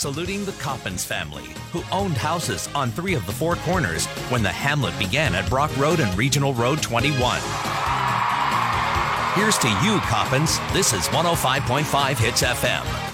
saluting the Coppins family, who owned houses on 3 of the 4 corners when the hamlet began at Brock Road and Regional Road 21. Here's to you, Coppins. This is 105.5 Hits FM.